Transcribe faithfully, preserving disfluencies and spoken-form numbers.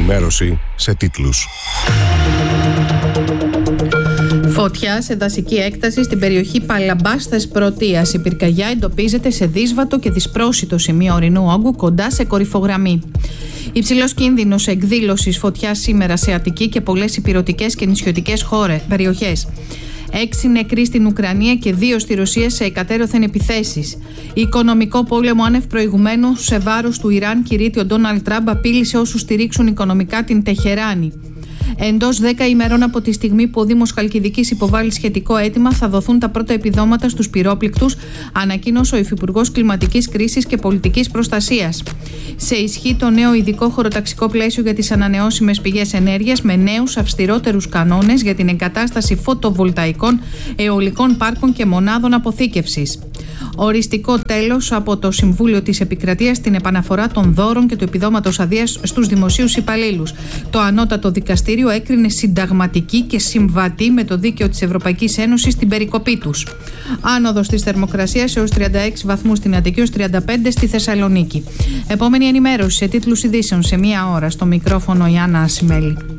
ενημέρωση σε τίτλους. Φωτιά σε δασική έκταση στην περιοχή Παλαμπάστας Πρωτείας. Η πυρκαγιά εντοπίζεται σε δύσβατο και δυσπρόσιτο σημείο ορεινού όγκου κοντά σε κορυφογραμμή. Υψηλός κίνδυνος εκδήλωσης φωτιάς σήμερα σε Αττική και πολλές ηπειρωτικές και νησιωτικές περιοχές. Έξι νεκροί στην Ουκρανία και δύο στη Ρωσία σε εκατέρωθεν επιθέσεις. Οικονομικό πόλεμο άνευ προηγουμένου σε βάρος του Ιράν κηρύττει ο Ντόναλντ Τραμπ, απείλησε όσους στηρίξουν οικονομικά την Τεχεράνη. Εντός δέκα ημερών από τη στιγμή που ο Δήμος Χαλκιδικής υποβάλλει σχετικό αίτημα, θα δοθούν τα πρώτα επιδόματα στους πυρόπληκτους, ανακοίνωσε ο Υφυπουργός Κλιματικής Κρίσης και Πολιτικής Προστασίας. Σε ισχύ το νέο ειδικό χωροταξικό πλαίσιο για τις ανανεώσιμες πηγές ενέργειας, με νέους αυστηρότερους κανόνες για την εγκατάσταση φωτοβολταϊκών, αιωλικών πάρκων και μονάδων αποθήκευσης. Οριστικό τέλος από το Συμβούλιο της Επικρατείας στην επαναφορά των δώρων και του επιδόματος αδείας στους δημοσίους υπαλλήλους. Το Ανώτατο Δικαστήριο έκρινε συνταγματική και συμβατή με το δίκαιο της Ευρωπαϊκής Ένωσης την περικοπή τους. Άνοδος της θερμοκρασίας έως τριάντα έξι βαθμούς στην Αττική, έως τριάντα πέντε στη Θεσσαλονίκη. Επόμενη ενημέρωση σε τίτλους ειδήσεων σε μία ώρα. Στο μικρόφωνο η Άννα Ασημέλη.